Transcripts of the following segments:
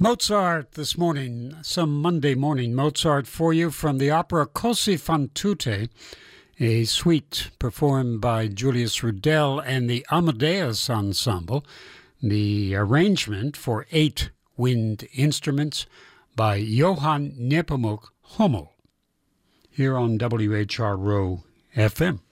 Mozart this morning, some Monday morning Mozart for you from the opera Così fan tutte, a suite performed by Julius Rudel and the Amadeus Ensemble, the arrangement for 8 wind instruments by Johann Nepomuk Hummel, here on WHRO FM.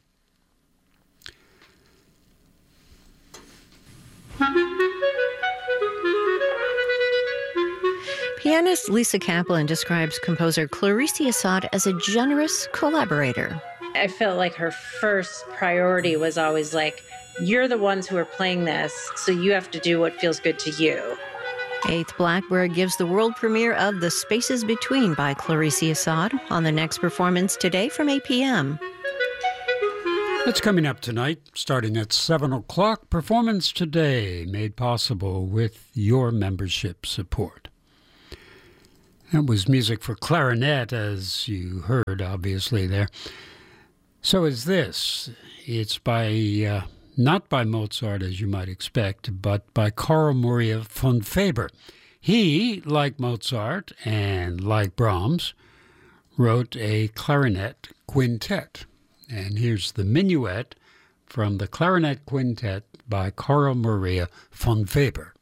Pianist Lisa Kaplan describes composer Clarice Assad as a generous collaborator. I felt like her first priority was always like, you're the ones who are playing this, so you have to do what feels good to you. Eighth Blackbird gives the world premiere of The Spaces Between by Clarice Assad on the next performance today from 8 p.m. That's coming up tonight, starting at 7 o'clock. Performance today, made possible with your membership support. That was music for clarinet, as you heard, obviously, there. So is this. It's by, not by Mozart, as you might expect, but by Carl Maria von Weber. He, like Mozart and like Brahms, wrote a clarinet quintet. And here's the minuet from the clarinet quintet by Carl Maria von Weber.